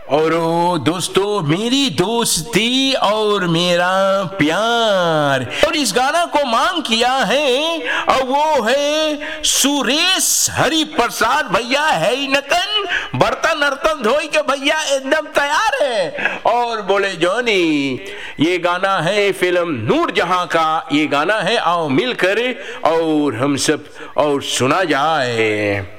और दोस्तों, मेरी दोस्ती और मेरा प्यार, और इस गाना को मांग किया है और वो है सुरेश हरि प्रसाद भैया है नकन, बर्तन अर्तन धोई के भैया एकदम तैयार है और बोले जोनी ये गाना है फिल्म नूरजहां का, ये गाना है आओ मिलकर और हम सब और सुना जाए।